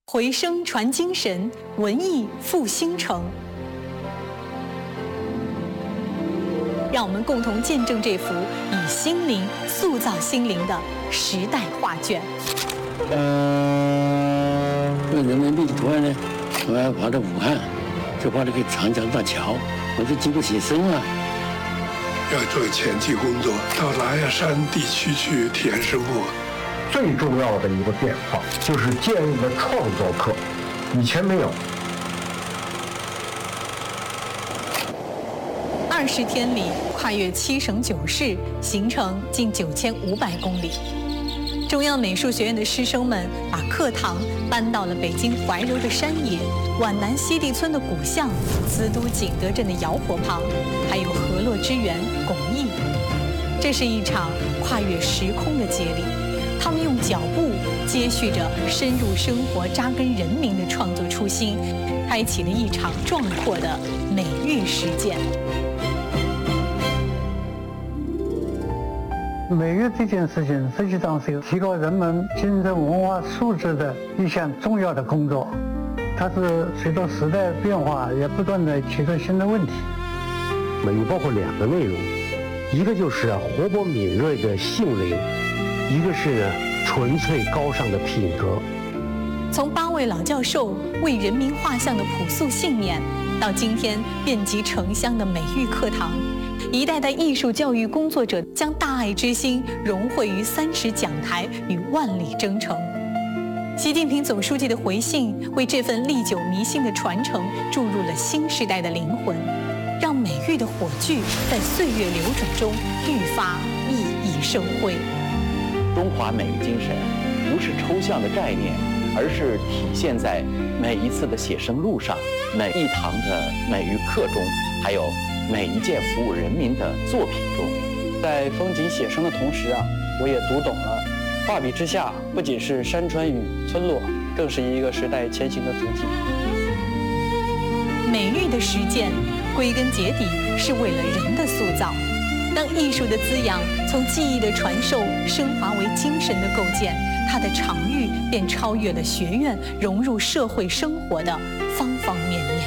回声传精神，文艺复兴城。让我们共同见证这幅以心灵塑造心灵的时代画卷。 为人民币图案呢，我要画到武汉，就画了个长江大桥，我就经过写生啊。 要做前期工作，到狼牙山地区去体验生活。 最重要的一个变化就是建立了创作课，以前没有。 20天里跨越7省9市，行程近9500公里。中央美术学院的师生们把课堂搬到了北京怀柔的山野、皖南西递村的古巷、滋都景德镇的窑火旁，还有河洛之源巩义。这是一场跨越时空的接力，他们用脚步接续着深入生活、扎根人民的创作初心，开启了一场壮阔的美育实践。 美育这件事情实际上是提高人们精神文化素质的一项重要的工作，它是随着时代变化也不断地提出新的问题。 美育包括2个内容，一个就是活泼敏锐的性灵，一个是纯粹高尚的品格。 从8位老教授为人民画像的朴素信念，到今天遍及城乡的美育课堂，一代代艺术教育工作者将大爱之心融汇于30讲台与万里征程。习近平总书记的回信为这份历久弥新的传承注入了新时代的灵魂，让美育的火炬在岁月流转中愈发熠熠生辉。 中华美育精神不是抽象的概念，而是体现在每一次的写生路上，每一堂的美育课中，还有每一件服务人民的作品中。 在风景写生的同时我也读懂了画笔之下不仅是山川与村落，更是一个时代前行的主体。 美育的实践归根结底是为了人的塑造。当艺术的滋养从技艺的传授升华为精神的构建，它的场域便超越了学院，融入社会生活的方方面面。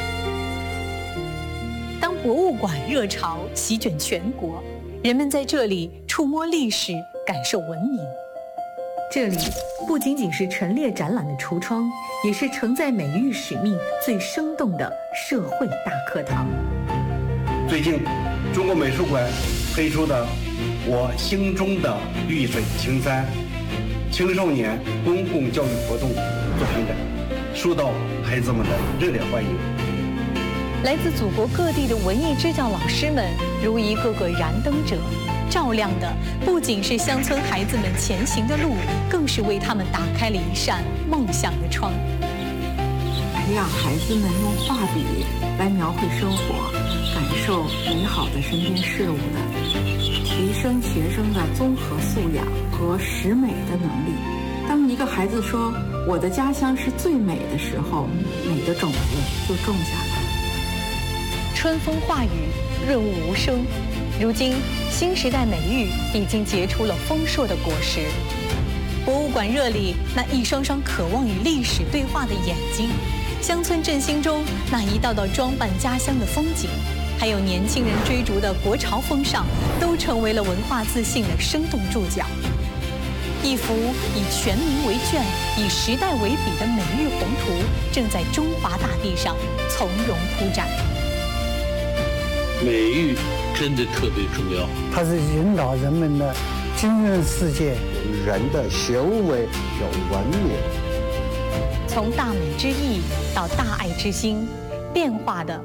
当博物馆热潮席卷全国，人们在这里触摸历史，感受文明。这里不仅仅是陈列展览的橱窗，也是承载美育使命最生动的社会大课堂。 最近中国美术馆推出的我心中的绿水青山青少年公共教育活动作品展，受到孩子们的热烈欢迎。 来自祖国各地的文艺支教老师们，如一个个燃灯者，照亮的不仅是乡村孩子们前行的路，更是为他们打开了一扇梦想的窗。 培养孩子们用画笔来描绘生活，感受美好的身边事物的，提升学生的综合素养和识美的能力。当一个孩子说我的家乡是最美的时候，美的种子就种下来。 春风化雨，润物无声。如今新时代美育已经结出了丰硕的果实。博物馆热里那一双双渴望与历史对话的眼睛，乡村振兴中那一道道装扮家乡的风景，还有年轻人追逐的国潮风尚，都成为了文化自信的生动注脚。一幅以全民为卷、以时代为笔的美育宏图，正在中华大地上从容铺展。 美育真的特别重要， 它是引导人们的精神世界， 人的行为有文明。 从大美之意到大爱之心，变化的